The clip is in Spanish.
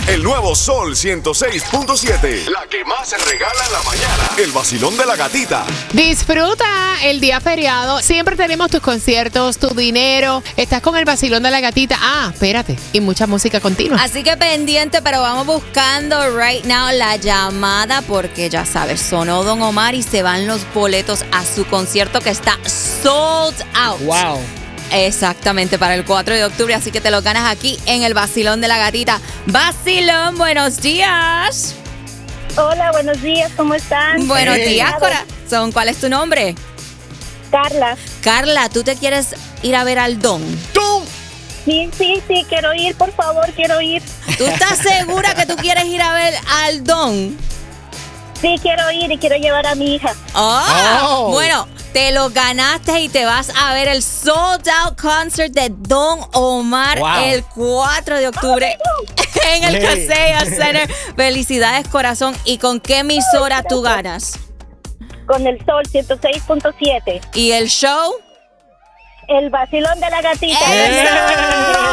El nuevo Sol 106.7. La que más se regala en la mañana. El vacilón de la gatita. Disfruta el día feriado. Siempre tenemos tus conciertos, tu dinero. Estás con el vacilón de la gatita. Ah, espérate. Y mucha música continua. Así que pendiente, pero vamos buscando right now la llamada porque ya sabes, sonó Don Omar y se van los boletos a su concierto que está sold out. Wow. Exactamente, para el 4 de octubre, así que te lo ganas aquí en el vacilón de la gatita. Vacilón, buenos días. Hola, buenos días, ¿cómo están? Buenos días, corazón. ¿Cuál es tu nombre? Carla. Carla, ¿tú te quieres ir a ver al Don? ¡Tú! Sí, quiero ir, por favor, quiero ir. ¿Tú estás segura que tú quieres ir a ver al Don? Sí, quiero ir y quiero llevar a mi hija. Oh. Bueno, te lo ganaste y te vas a ver el sold out concert de Don Omar el 4 de octubre en el Kaseya Center. Felicidades, corazón. ¿Y con qué emisora tú ganas? Con el Sol 106.7. ¿Y el show? El vacilón de la gatita. ¡Eso!